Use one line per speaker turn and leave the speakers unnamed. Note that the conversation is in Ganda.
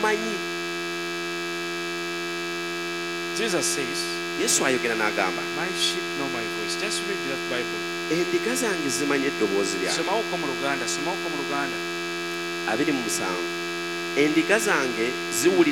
amanyi.
Jesus says,
Yesu ayogera n'agamba,
my sheep know my voice. Just read that Bible.
endiga zange zimanyi eddoboozi lyange.
Somawo ko mu Luganda.
27. Endiga zange ziwulira